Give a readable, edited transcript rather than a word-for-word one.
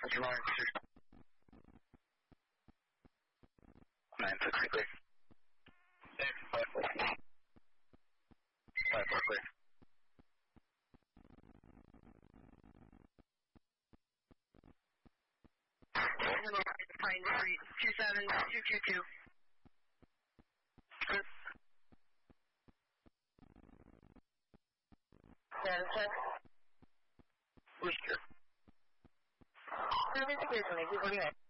960 clear. 54 clear. Pine Street 27222. Delta. Worcester. Service station, 849.